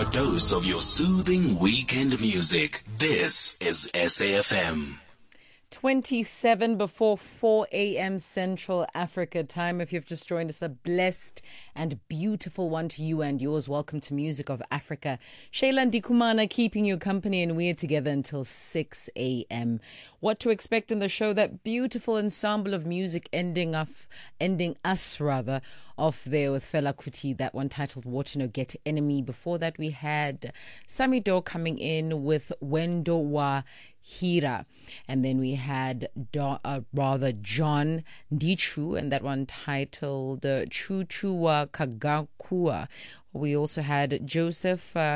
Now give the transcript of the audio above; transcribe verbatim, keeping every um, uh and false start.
Your dose of your soothing weekend music. This is S A F M. twenty-seven before four a.m. Central Africa time. If you've just joined us, a blessed and beautiful one to you and yours. Welcome to Music of Africa. Shayla Ndikumana keeping you company, and we're together until six a.m. What to expect in the show? That beautiful ensemble of music ending off, ending us rather, off there with Fela Kuti, that one titled Water No Get Enemy. Before that, we had Samido coming in with Wendo Wa Hira. And then we had Do, uh, rather John Ndichu, and that one titled uh, Chuchu Wa Kagakua. We also had Joseph uh,